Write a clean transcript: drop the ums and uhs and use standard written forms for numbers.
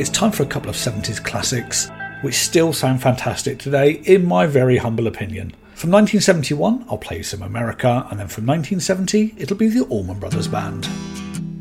it's time for a couple of 70s classics, which still sound fantastic today, in my very humble opinion. From 1971, I'll play you some America, and then from 1970, it'll be the Allman Brothers Band.